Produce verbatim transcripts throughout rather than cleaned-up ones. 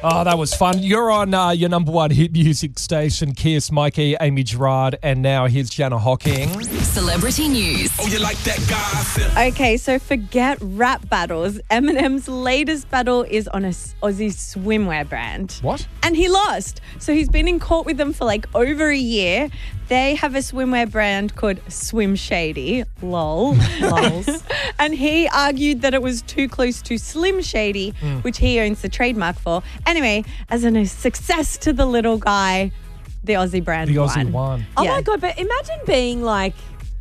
Oh, that was fun. You're on uh, your number one hit music station, Kiss, Mikey, Amy Gerard, and now here's Jana Hocking. Celebrity news. Oh, you like that guy? Okay, so forget rap battles. Eminem's latest battle is on a s- Aussie swimwear brand. What? And he lost. So he's been in court with them for like over a year. They have a swimwear brand called Swim Shady. Lol. Lols. And he argued that it was too close to Slim Shady, mm. which he owns the trademark for. Anyway, as a success to the little guy, the Aussie brand The Aussie won. won. Oh Yeah. my God, but imagine being like,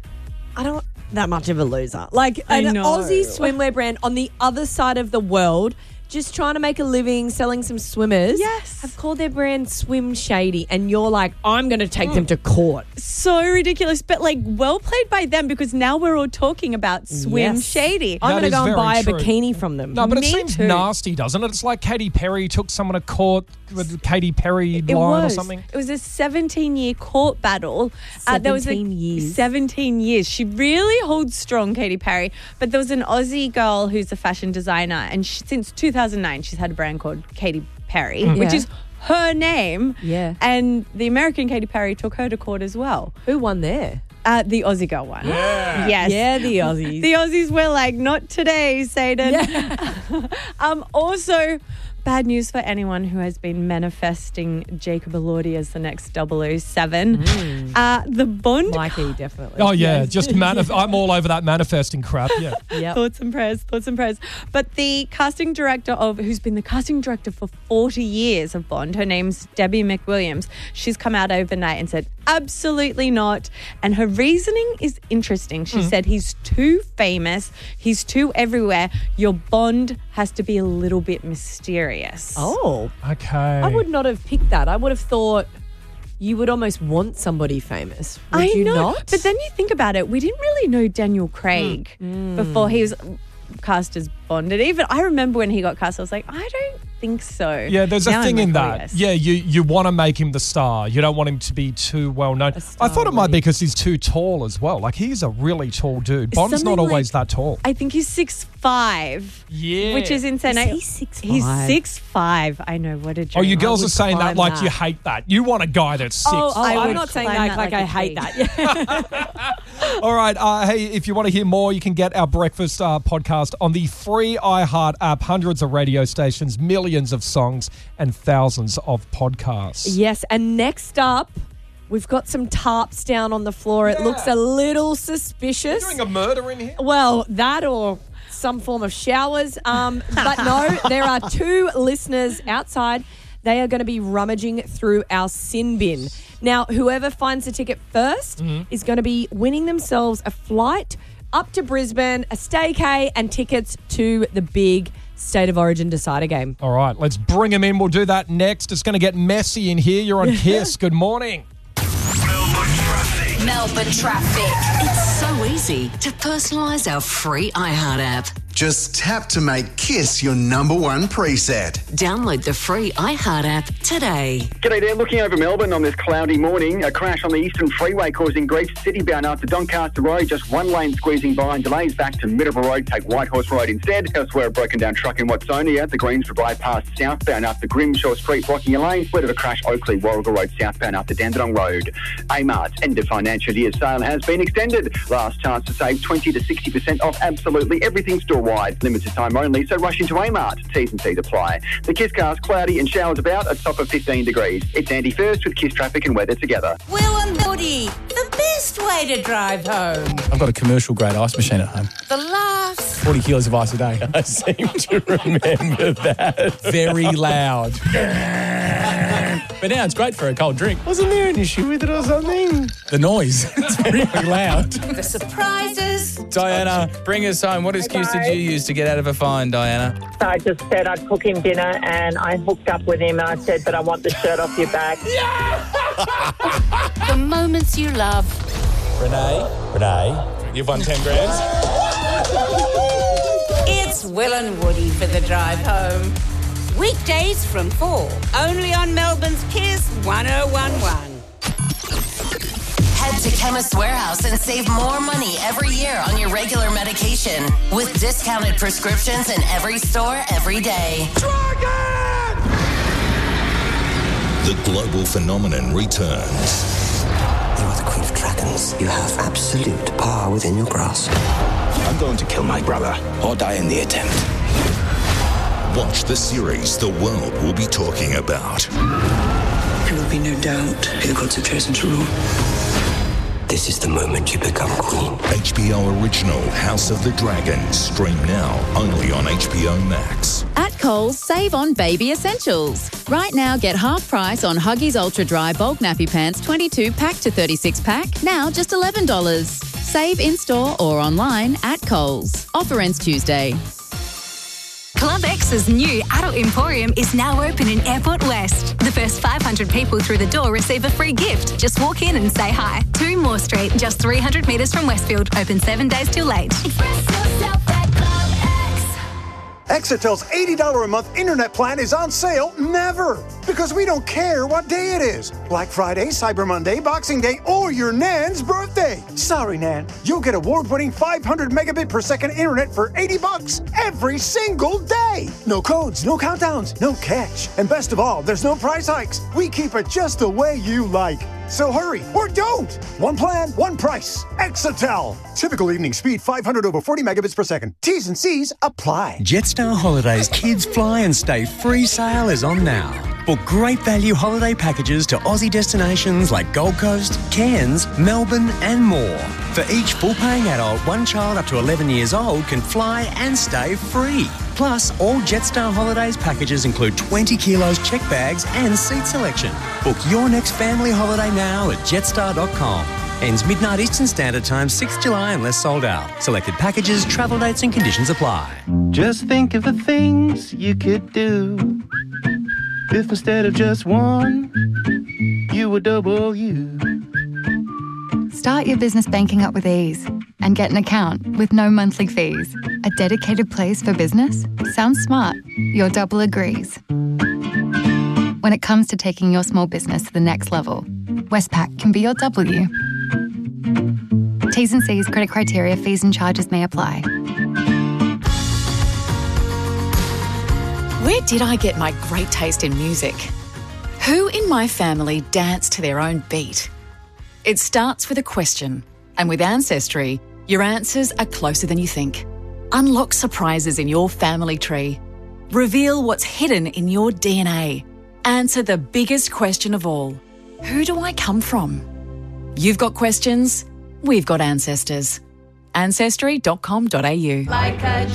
I don't that much of a loser. Like I an know. Aussie swimwear brand on the other side of the world, just trying to make a living selling some swimmers. Yes. Have called their brand Swim Shady, and you're like, I'm going to take mm. them to court. So ridiculous, but like well played by them because now we're all talking about Swim Yes. Shady. I'm That going to is go and very buy true. a bikini from them. No, but it Me seems too. nasty, doesn't it? It's like Katy Perry took someone to court with the Katy Perry It line was. or something. It was a seventeen-year court battle. Uh, there was a, seventeen years. seventeen years. She really holds strong, Katy Perry. But there was an Aussie girl who's a fashion designer, and she, since two thousand nine, she's had a brand called Katy Perry, which Yeah. is her name. Yeah. And the American Katy Perry took her to court as well. Who won there? Uh, the Aussie girl one. Yeah. Yes. Yeah, the Aussies. The Aussies were like, not today, Satan. Yeah. um, also, bad news for anyone who has been manifesting Jacob Elordi as the next double oh seven. Mm. Uh, the Bond... Mikey, definitely. Oh, yeah. Yes. Just manif- I'm all over that manifesting crap. Yeah. Yep. Thoughts and prayers, thoughts and prayers. But the casting director of, who's been the casting director for forty years of Bond, her name's Debbie McWilliams. She's come out overnight and said, absolutely not. And her reasoning is interesting. She mm. said, he's too famous. He's too everywhere. Your Bond has to be a little bit mysterious. Oh. Okay. I would not have picked that. I would have thought you would almost want somebody famous. Would I you know. not? But then you think about it, we didn't really know Daniel Craig Mm. before he was cast as Bond. And even I remember when he got cast, I was like, I don't think so. Yeah, there's Now a thing I'm in like, oh, that. yes. Yeah, you, you want to make him the star. You don't want him to be too well known. I thought it might be because he's too tall as well. Like, he's a really tall dude. Bond's Something not always like- that tall. I think he's six five. Yeah. Which is insane. Is I- he six He's five? six five. I know, what a Oh, dream. you girls would are saying that climb like that. you hate that. You want a guy that's six. Oh, I I'm would not saying climb that that like, like I a hate tree. that. Yeah. All right. Uh, hey, if you want to hear more, you can get our breakfast uh, podcast on the free iHeart app. Hundreds of radio stations, millions of songs, and thousands of podcasts. Yes, and next up, we've got some tarps down on the floor. It Yeah. looks a little suspicious. Doing a murder in here? Well, that or some form of showers. Um, but no, there are two listeners outside. They are going to be rummaging through our sin bin. Now, whoever finds the ticket first Mm-hmm. is going to be winning themselves a flight up to Brisbane, a staycay, and tickets to the big State of Origin decider game. All right, let's bring him in. We'll do that next. It's going to get messy in here. You're on Kiss. Good morning. Melbourne traffic. Melbourne traffic. It's so easy to personalise our free iHeart app. Just tap to make Kiss your number one preset. Download the free iHeart app today. G'day there. Looking over Melbourne on this cloudy morning, a crash on the Eastern Freeway causing grief city-bound after Doncaster Road. Just one lane squeezing by and delays back to Middleborough Road. Take Whitehorse Road instead. Elsewhere, a broken-down truck in Watsonia. The Greensboro bypass southbound after Grimshaw Street blocking a lane. Split of a crash Oakley Warrigal Road southbound after Dandenong Road. Amart's end of financial year sale has been extended. Last chance to save twenty to sixty percent off absolutely everything store-wide. Limited time only, so rush into Amart. T's and C's apply. The Kiss car's cloudy and showers about at top of fifteen degrees. It's Andy First with Kiss traffic and weather together. Will and Woody, the best way to drive home. I've got a commercial grade ice machine at home. The laughs. forty kilos of ice a day. I seem to remember that. Very loud. But now it's great for a cold drink. Wasn't there an issue with it or something? The noise. It's really loud. The surprises. Diana, bring us home. What excuse did you use to get out of a fine, Diana? So I just said I'd cook him dinner and I hooked up with him and I said, but I want the shirt off your back. The moments you love. Renee? Renee? You've won ten grand. It's Will and Woody for the drive home. Weekdays from four. Only on Melbourne's Kiss one oh one one. Head to Chemist Warehouse and save more money every year on your regular medication with discounted prescriptions in every store every day. Dragon! The global phenomenon returns. You are the Queen of Dragons. You have absolute power within your grasp. I'm going to kill my brother or die in the attempt. Watch the series the world will be talking about. There will be no doubt who the gods have chosen to rule. This is the moment you become queen. H B O original House of the Dragon. Stream now only on H B O Max. At Coles, save on baby essentials. Right now, get half price on Huggies Ultra Dry Bulk Nappy Pants twenty-two pack to thirty-six pack, now just eleven dollars. Save in-store or online at Coles. Offer ends Tuesday. Club X's new adult emporium is now open in Airport West. The first five hundred people through the door receive a free gift. Just walk in and say hi. two Moore Street, just three hundred metres from Westfield. Open seven days till eight. Express yourself at Club X. Exetel's eighty dollars a month internet plan is on sale never, because we don't care what day it is. Black Friday, Cyber Monday, Boxing Day, or your Nan's birthday. Sorry, Nan. You'll get award-winning five hundred megabit per second internet for eighty bucks every single day. No codes, no countdowns, no catch. And best of all, there's no price hikes. We keep it just the way you like. So hurry, or don't. One plan, one price. Exetel. Typical evening speed, five hundred over forty megabits per second. T's and C's apply. Jetstar Holidays Kids Fly and Stay free sale is on now. Book great value holiday packages to Aussie destinations like Gold Coast, Cairns, Melbourne and more. For each full-paying adult, one child up to eleven years old can fly and stay free. Plus, all Jetstar Holidays packages include twenty kilos check bags and seat selection. Book your next family holiday now at jetstar dot com. Ends midnight Eastern Standard Time, sixth of July unless sold out. Selected packages, travel dates and conditions apply. Just think of the things you could do if instead of just one, you were double you. Start your business banking up with ease and get an account with no monthly fees. A dedicated place for business? Sounds smart. Your double agrees. When it comes to taking your small business to the next level, Westpac can be your W. T's and C's, credit criteria, fees and charges may apply. Where did I get my great taste in music? Who in my family danced to their own beat? It starts with a question, and with Ancestry, your answers are closer than you think. Unlock surprises in your family tree. Reveal what's hidden in your D N A. Answer the biggest question of all. Who do I come from? You've got questions, we've got ancestors. ancestry dot com dot a u. Like a